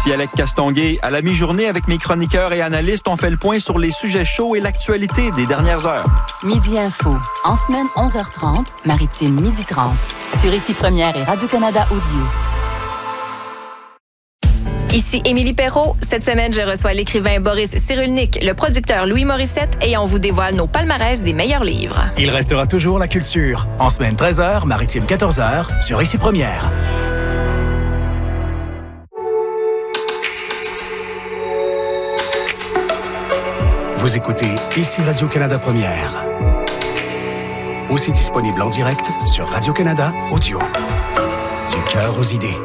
Ici Alec Castonguay. À la mi-journée, avec mes chroniqueurs et analystes, on fait le point sur les sujets chauds et l'actualité des dernières heures. Midi Info. En semaine, 11h30, Maritime, 12h30. Sur Ici Première et Radio-Canada Audio. Ici Émilie Perrault. Cette semaine, je reçois l'écrivain Boris Cyrulnik, le producteur Louis Morissette et on vous dévoile nos palmarès des meilleurs livres. Il restera toujours la culture. En semaine 13h, Maritime 14h, sur Ici Première. Vous écoutez Ici Radio-Canada Première. Aussi disponible en direct sur Radio-Canada Audio. Du cœur aux idées.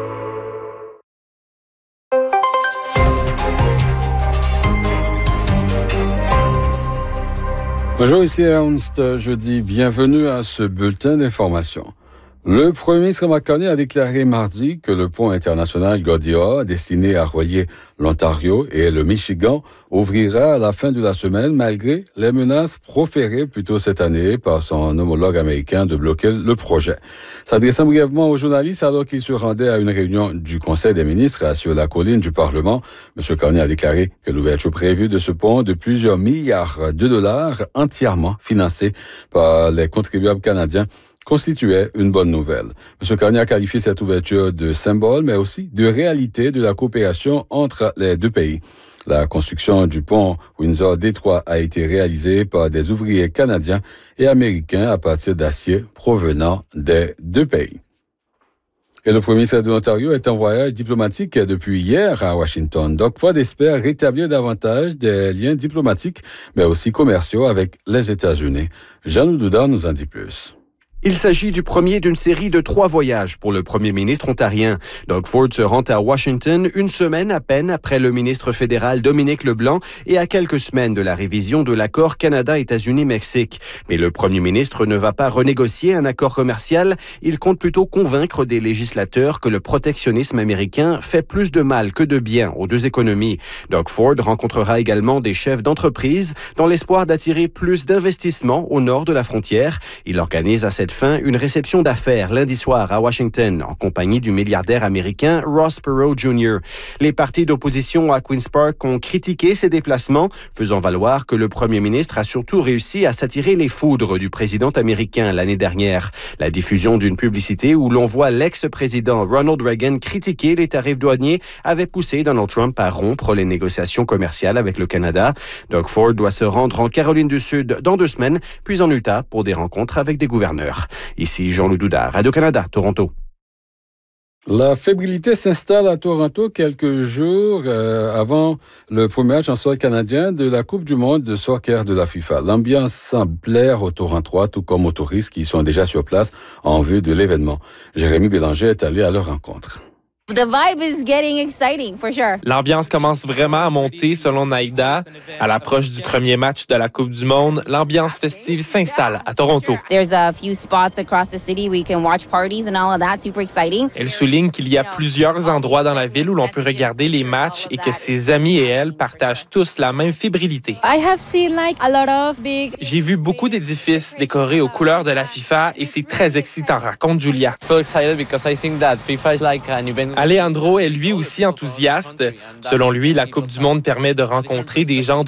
Bonjour, ici Ernst. Je dis bienvenue à ce bulletin d'information. Le premier ministre Mark Carney a déclaré mardi que le pont international Gordie-Howe, destiné à relier l'Ontario et le Michigan, ouvrira à la fin de la semaine malgré les menaces proférées plus tôt cette année par son homologue américain de bloquer le projet. S'adressant brièvement aux journalistes alors qu'il se rendait à une réunion du Conseil des ministres sur la colline du Parlement, M. Carney a déclaré que l'ouverture prévue de ce pont de plusieurs milliards de dollars entièrement financé par les contribuables canadiens constituait une bonne nouvelle. M. Carney a qualifié cette ouverture de symbole, mais aussi de réalité de la coopération entre les deux pays. La construction du pont Windsor-Détroit a été réalisée par des ouvriers canadiens et américains à partir d'acier provenant des deux pays. Et le premier ministre de l'Ontario est en voyage diplomatique depuis hier à Washington. Doug Ford espère rétablir davantage des liens diplomatiques, mais aussi commerciaux avec les États-Unis. Jean-Loup Doudard nous en dit plus. Il s'agit du premier d'une série de 3 voyages pour le premier ministre ontarien. Doug Ford se rend à Washington une semaine à peine après le ministre fédéral Dominic LeBlanc et à quelques semaines de la révision de l'accord Canada-États-Unis-Mexique. Mais le premier ministre ne va pas renégocier un accord commercial. Il compte plutôt convaincre des législateurs que le protectionnisme américain fait plus de mal que de bien aux deux économies. Doug Ford rencontrera également des chefs d'entreprise dans l'espoir d'attirer plus d'investissements au nord de la frontière. Il organise à cette fin une réception d'affaires lundi soir à Washington en compagnie du milliardaire américain Ross Perot Jr. Les partis d'opposition à Queen's Park ont critiqué ces déplacements, faisant valoir que le premier ministre a surtout réussi à s'attirer les foudres du président américain l'année dernière. La diffusion d'une publicité où l'on voit l'ex-président Ronald Reagan critiquer les tarifs douaniers avait poussé Donald Trump à rompre les négociations commerciales avec le Canada. Doug Ford doit se rendre en Caroline du Sud dans 2 semaines, puis en Utah pour des rencontres avec des gouverneurs. Ici Jean-Loup Doudard, Radio-Canada, Toronto. La fébrilité s'installe à Toronto quelques jours avant le premier match en sol canadien de la Coupe du monde de soccer de la FIFA. L'ambiance semble plaire aux Torontois, tout comme aux touristes qui sont déjà sur place en vue de l'événement. Jérémy Bélanger est allé à leur rencontre. The vibe is getting exciting, for sure. L'ambiance commence vraiment à monter selon Naïda. À l'approche du premier match de la Coupe du monde, l'ambiance festive s'installe à Toronto. There's a few spots across the city we can watch parties and all of that, super exciting. Elle souligne qu'il y a plusieurs endroits dans la ville où l'on peut regarder les matchs et que ses amis et elle partagent tous la même fébrilité. J'ai vu beaucoup d'édifices décorés aux couleurs de la FIFA et c'est très excitant, raconte Julia. Alejandro est lui aussi enthousiaste. Selon lui, la Coupe du monde permet de rencontrer des gens